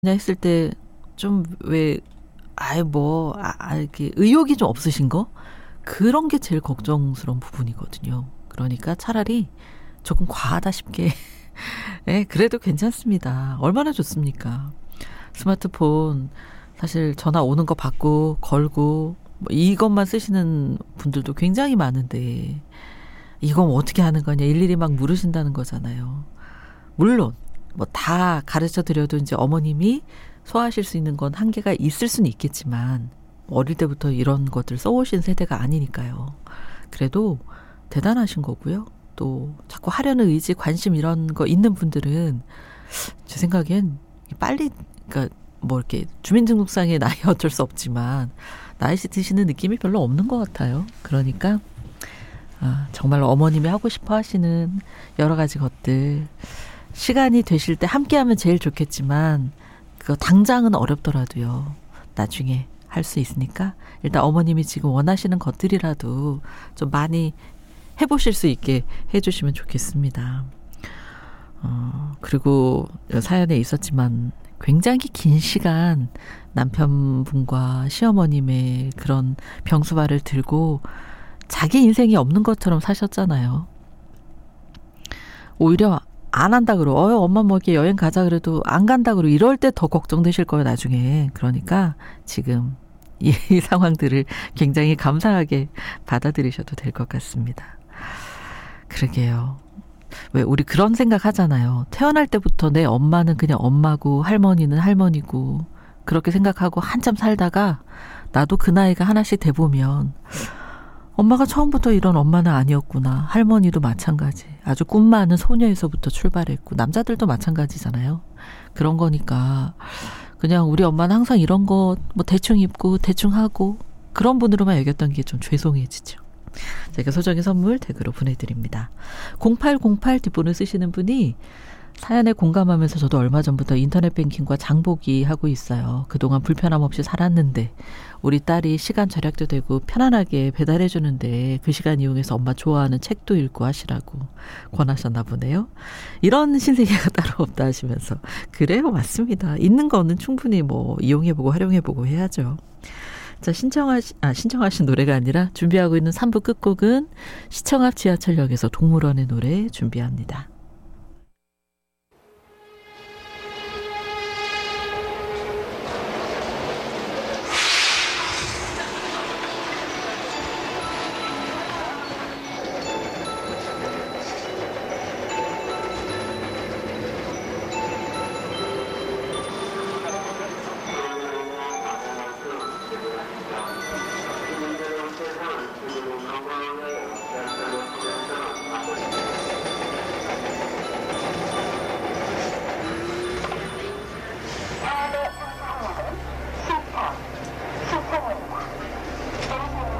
했을 때 좀 왜 이렇게 의욕이 좀 없으신 거? 그런 게 제일 걱정스러운 부분이거든요. 그러니까 차라리 조금 과하다 싶게 예 그래도 괜찮습니다. 얼마나 좋습니까? 스마트폰 사실 전화 오는 거 받고 걸고 뭐 이것만 쓰시는 분들도 굉장히 많은데 이건 어떻게 하는 거냐 일일이 막 물으신다는 거잖아요. 물론 뭐 다 가르쳐 드려도 이제 어머님이 소화하실 수 있는 건 한계가 있을 수는 있겠지만 어릴 때부터 이런 것들 써오신 세대가 아니니까요. 그래도 대단하신 거고요. 또 자꾸 하려는 의지, 관심 이런 거 있는 분들은 제 생각엔 빨리 그러니까 뭐 이렇게 주민등록상의 나이 어쩔 수 없지만 나이시 드시는 느낌이 별로 없는 것 같아요. 그러니까 정말로 어머님이 하고 싶어 하시는 여러 가지 것들 시간이 되실 때 함께하면 제일 좋겠지만 그거 당장은 어렵더라도요. 나중에 할 수 있으니까 일단 어머님이 지금 원하시는 것들이라도 좀 많이 해보실 수 있게 해주시면 좋겠습니다. 그리고 사연에 있었지만 굉장히 긴 시간 남편분과 시어머님의 그런 병수발을 들고 자기 인생이 없는 것처럼 사셨잖아요. 오히려 안 한다 그러고 엄마 뭐 이렇게 여행 가자 그래도 안 간다 그러고 이럴 때 더 걱정되실 거예요 나중에. 그러니까 지금 이 상황들을 굉장히 감사하게 받아들이셔도 될 것 같습니다. 그러게요. 왜 우리 그런 생각 하잖아요. 태어날 때부터 내 엄마는 그냥 엄마고 할머니는 할머니고 그렇게 생각하고 한참 살다가 나도 그 나이가 하나씩 돼보면 엄마가 처음부터 이런 엄마는 아니었구나. 할머니도 마찬가지. 아주 꿈 많은 소녀에서부터 출발했고 남자들도 마찬가지잖아요. 그런 거니까 그냥 우리 엄마는 항상 이런 거 뭐 대충 입고 대충 하고 그런 분으로만 여겼던 게 좀 죄송해지죠. 제가 소정의 선물 댁으로 보내드립니다. 0808 뒷번호 쓰시는 분이 사연에 공감하면서 저도 얼마 전부터 인터넷 뱅킹과 장보기 하고 있어요. 그동안 불편함 없이 살았는데 우리 딸이 시간 절약도 되고 편안하게 배달해 주는데 그 시간 이용해서 엄마 좋아하는 책도 읽고 하시라고 권하셨나 보네요. 이런 신세계가 따로 없다 하시면서 그래요. 맞습니다. 있는 거는 충분히 뭐 이용해보고 활용해보고 해야죠. 자, 신청하신 노래가 아니라 준비하고 있는 3부 끝곡은 시청 앞 지하철역에서 동물원의 노래 준비합니다.